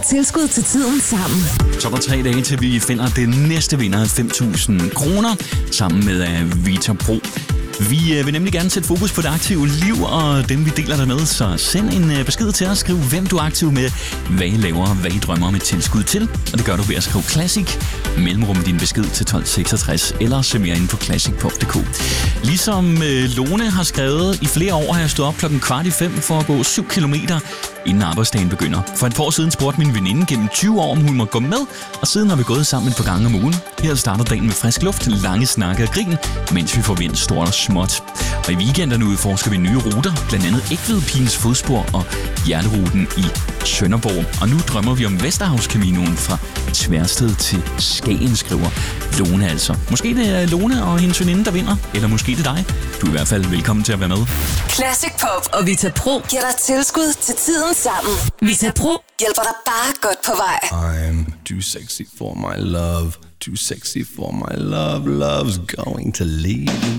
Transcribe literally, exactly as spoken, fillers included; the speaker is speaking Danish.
Tilskud til tiden sammen. Så er der tre dage til vi finder den næste vinder af fem tusind kroner sammen med Vita Pro. Vi vil nemlig gerne sætte fokus på det aktive liv og dem, vi deler der med. Så send en besked til os. Skriv, hvem du er aktiv med, hvad I laver, hvad I drømmer om et tilskud til. Og det gør du ved at skrive Classic, mellemrum din besked til tolv seksogtres, eller søg mere ind på classic punktum d k. Ligesom øh, Lone har skrevet, i flere år har jeg stået op klokken kvart i fem for at gå syv kilometer, inden arbejdsdagen begynder. For et par år siden spurgte min veninde gennem tyve år, om hun må gå med, og siden har vi gået sammen et par gange om ugen. Her starter dagen med frisk luft, lange snakke og grin, mens vi får vind stort og småt. Og i weekenderne udforsker vi nye ruter, blandt andet Egtvedpigens fodspor og Hjerteruten i Sønderborg. Og nu drømmer vi om Vesterhavskaminoen fra Tværsted til Skagen, skriver Lone altså. Måske det er Lone og hendes veninde, der vinder, eller måske det er dig. Du er i hvert fald velkommen til at være med. Classic Pop og Vita Pro giver dig tilskud til tiden sammen. Vita Pro hjælper dig bare godt på vej. I'm too sexy for my love, too sexy for my love, love's going to leave.